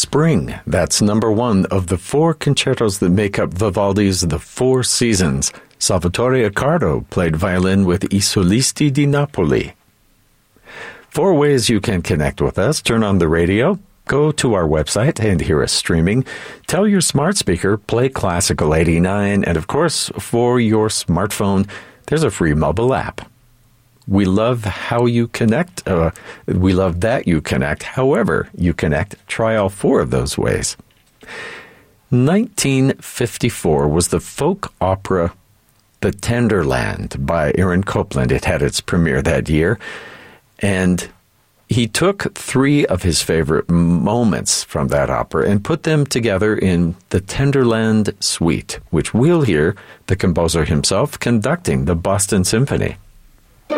Spring, that's number one of the four concertos that make up Vivaldi's The Four Seasons. Salvatore Accardo played violin with I Solisti di Napoli. 4 ways you can connect with us. Turn on the radio, go to our website and hear us streaming. Tell your smart speaker, play Classical 89, and of course, for your smartphone, there's a free mobile app. We love how you connect. We love that you connect. However you connect, try all 4 of those ways. 1954 was the folk opera The Tender Land by Aaron Copland. It had its premiere that year. And he took 3 of his favorite moments from that opera and put them together in the Tenderland Suite, which we'll hear the composer himself conducting the Boston Symphony.